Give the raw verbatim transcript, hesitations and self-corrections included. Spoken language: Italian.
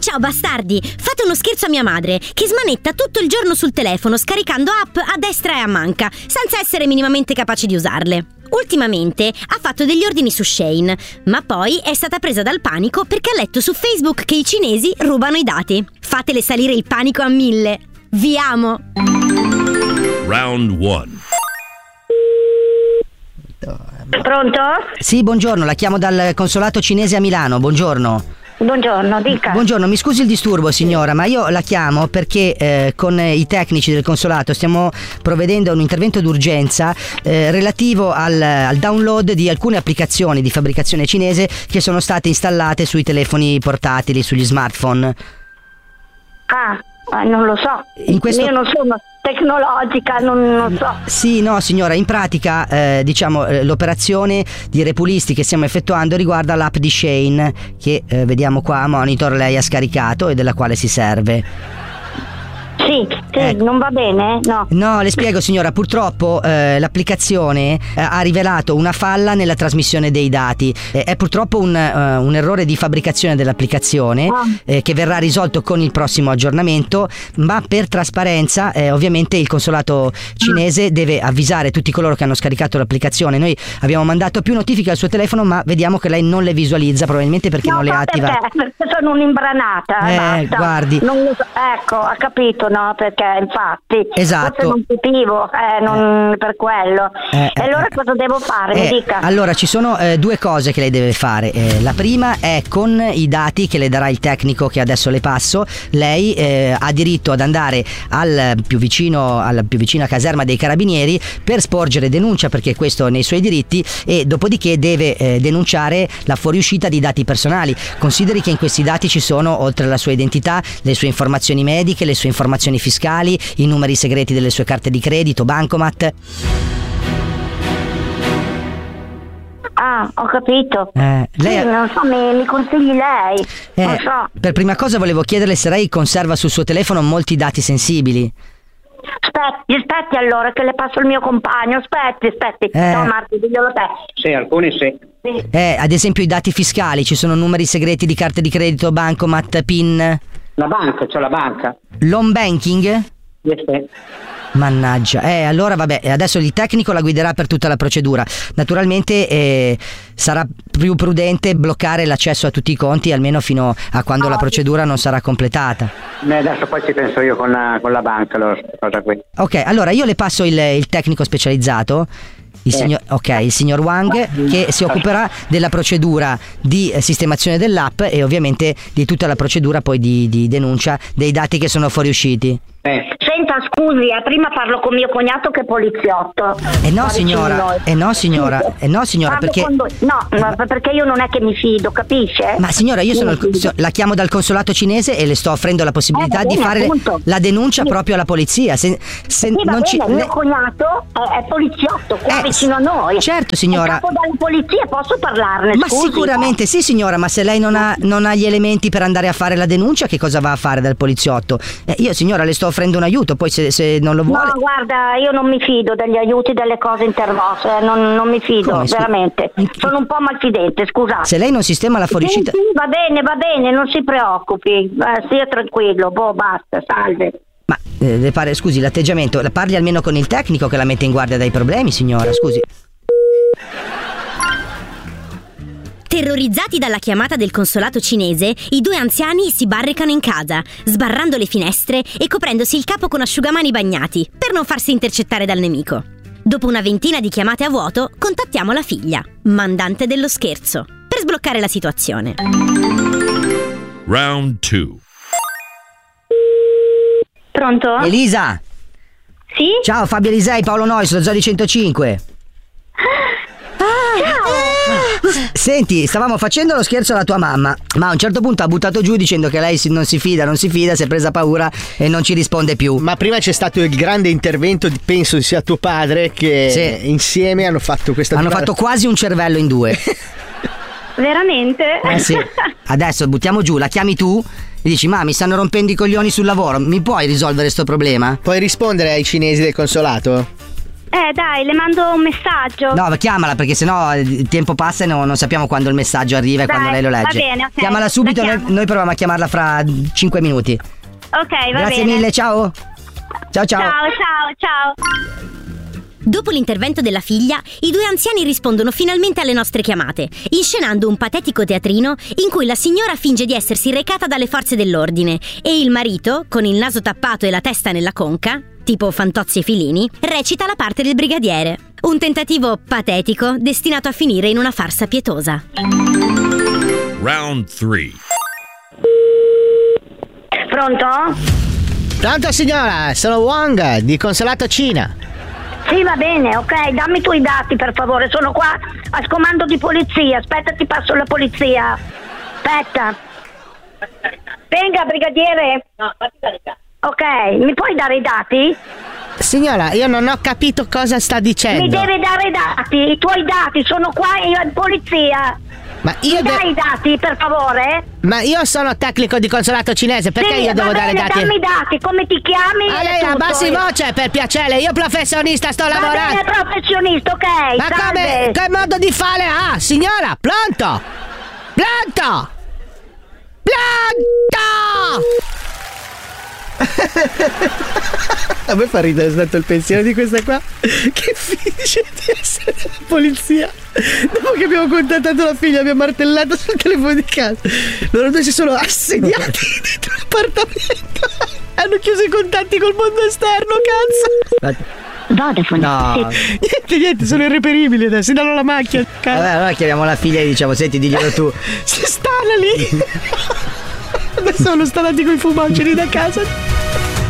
Ciao bastardi, fate uno scherzo a mia madre, che smanetta tutto il giorno sul telefono scaricando app a destra e a manca, senza essere minimamente capace di usarle. Ultimamente ha fatto degli ordini su Shein, ma poi è stata presa dal panico perché ha letto su Facebook che i cinesi rubano i dati. Fatele salire il panico a mille. Vi amo! Round one. Pronto? Sì, buongiorno, la chiamo dal consolato cinese a Milano, buongiorno. Buongiorno, dica. Buongiorno, mi scusi il disturbo signora, ma io la chiamo perché eh, con i tecnici del consolato stiamo provvedendo a un intervento d'urgenza eh, relativo al, al download di alcune applicazioni di fabbricazione cinese che sono state installate sui telefoni portatili, sugli smartphone. Ah, non lo so. In questo... Io non sono tecnologica, non, non so. Sì, no signora, in pratica eh, diciamo eh, l'operazione di repulisti che stiamo effettuando riguarda l'app di Shein che eh, vediamo qua a monitor lei ha scaricato e della quale si serve. Sì, sì, ecco. Non va bene? No. No, le spiego signora, purtroppo eh, l'applicazione eh, ha rivelato una falla nella trasmissione dei dati. Eh, è purtroppo un, uh, un errore di fabbricazione dell'applicazione Ah. eh, che verrà risolto con il prossimo aggiornamento, ma per trasparenza eh, ovviamente il consolato cinese deve avvisare tutti coloro che hanno scaricato l'applicazione. Noi abbiamo mandato più notifiche al suo telefono, ma vediamo che lei non le visualizza, probabilmente perché No, non le ma attiva. perché? Perché sono un'imbranata. Eh, basta. guardi. Non lo so. Ecco, ha capito, no? Perché infatti Esatto. forse non capivo, eh, non per quello. Eh, e allora eh, cosa devo fare? Mi Eh, dica. allora ci sono eh, due cose che lei deve fare. Eh, la prima è con i dati che le darà il tecnico che adesso le passo. Lei eh, ha diritto ad andare al più vicino, alla più vicina caserma dei carabinieri per sporgere denuncia, perché questo è nei suoi diritti, e dopodiché deve eh, denunciare la fuoriuscita di dati personali. Consideri che in questi dati ci sono, oltre alla sua identità, le sue informazioni mediche, le sue informazioni fiscali, i numeri segreti delle sue carte di credito, bancomat. Ah, ho capito. Eh, lei Sì, ha- non so, mi, mi consigli lei? Eh, non so. Per prima cosa volevo chiederle se lei conserva sul suo telefono molti dati sensibili. Aspetti, aspetti allora che le passo il mio compagno. Aspetti, aspetti. Eh. No, Marti, diglielo te. Sì, alcuni sì. Sì. Eh, ad esempio i dati fiscali, ci sono numeri segreti di carte di credito, bancomat, PIN, La banca, c'è la banca. l'home banking? Sì, sì. Mannaggia, eh allora vabbè, adesso il tecnico la guiderà per tutta la procedura. Naturalmente eh, sarà più prudente bloccare l'accesso a tutti i conti almeno fino a quando la procedura non sarà completata. Beh, adesso poi ci penso io con la, con la banca, allora, questa cosa qui. Ok, allora io le passo il, il tecnico specializzato. Il Eh. signor, ok, il signor Wang, che si occuperà della procedura di eh, sistemazione dell'app e ovviamente di tutta la procedura poi di, di denuncia dei dati che sono fuoriusciti. Eh. Senta, scusi, eh, prima parlo con mio cognato che è poliziotto. Eh no Qua vicino a signora, noi. eh no signora, eh no signora, Parlo perché... con lui. No, ma perché io non è che mi fido, capisce? Ma signora, io sono Mi il- fido. la chiamo dal consolato cinese e le sto offrendo la possibilità Eh, va di bene, fare appunto. la denuncia Sì. proprio alla polizia. Se, se Sì, va non bene, ci... il mio le- cognato è, è poliziotto qua Eh, vicino a noi. certo, signora. È capo della polizia, posso parlarne? Ma scusi? sicuramente sì signora, ma se lei non ha, non ha gli elementi per andare a fare la denuncia, che cosa va a fare dal poliziotto? Eh, io signora le sto offrendo un aiuto, poi se, se non lo vuole... No, guarda, io non mi fido degli aiuti, delle cose intervose, eh, non, non mi fido, Come, scu- veramente. Sono un po' malfidente, scusate. Se lei non sistema la fuoriuscita... Sì, sì, va bene, va bene, non si preoccupi, eh, stia tranquillo, boh, basta, salve. Ma eh, le pare, scusi, l'atteggiamento, la parli almeno con il tecnico che la mette in guardia dai problemi, signora, scusi. Terrorizzati dalla chiamata del consolato cinese, i due anziani si barricano in casa, sbarrando le finestre e coprendosi il capo con asciugamani bagnati, per non farsi intercettare dal nemico. Dopo una ventina di chiamate a vuoto, contattiamo la figlia, mandante dello scherzo, per sbloccare la situazione. Round two. Pronto? Elisa! Sì? Ciao, Fabio Elisei, Paolo Nois, lo Zodi centocinque. Senti, stavamo facendo lo scherzo alla tua mamma, ma a un certo punto ha buttato giù dicendo che lei si- non si fida, non si fida, si è presa paura e non ci risponde più. Ma prima c'è stato il grande intervento di, penso sia tuo padre, che Sì. insieme hanno fatto questa Hanno fatto quasi un cervello in due. Veramente? Eh sì. Adesso buttiamo giù, la chiami tu e dici: ma mi stanno rompendo i coglioni sul lavoro, mi puoi risolvere sto problema? Puoi rispondere ai cinesi del consolato? Eh dai, le mando un messaggio. No, chiamala perché sennò il tempo passa e no, non sappiamo quando il messaggio arriva e Dai, quando lei lo legge. va bene, ok. Chiamala subito, La noi, chiamo. noi proviamo a chiamarla fra cinque minuti. Ok, va Grazie bene. mille, ciao. Ciao ciao. Ciao, ciao, ciao. Dopo l'intervento della figlia, i due anziani rispondono finalmente alle nostre chiamate, inscenando un patetico teatrino in cui la signora finge di essersi recata dalle forze dell'ordine e il marito, con il naso tappato e la testa nella conca, tipo Fantozzi e Filini, recita la parte del brigadiere. Un tentativo patetico destinato a finire in una farsa pietosa. Round three. Pronto? Pronto signora, sono Wong di Consolato Cina. Sì, va bene, ok, dammi i tuoi dati per favore, sono qua a scomando di polizia, aspetta ti passo la polizia. Aspetta. Venga, brigadiere. No, ok, mi puoi dare i dati? Signora, io non ho capito cosa sta dicendo. Mi deve dare i dati, i tuoi dati, sono qua in polizia. Ma io Mi dai de- i dati per favore? Ma io sono tecnico di consolato cinese, perché Sì, io devo va dare bene, dati? dammi i dati, come ti chiami? Ma e lei tutto. abbassi voce per piacere, io professionista sto Va lavorando. bene, professionista, ok, Ma come, salve. che modo di fare ha? Signora, pronto? Pronto? Pronto? A me fa ridere tanto il pensiero di questa qua che finge di essere della polizia. Dopo che abbiamo contattato la figlia, abbiamo martellato sul telefono di casa. Loro due si sono assediati dentro l'appartamento. Hanno chiuso i contatti col mondo esterno, cazzo. Vodafone. No. Niente, niente, sono irreperibili adesso. Si danno la macchina. Cazzo. Vabbè, allora chiamiamo la figlia e diciamo: senti, diglielo tu. Si stana lì. Adesso sono stanati coi fumaceri da casa.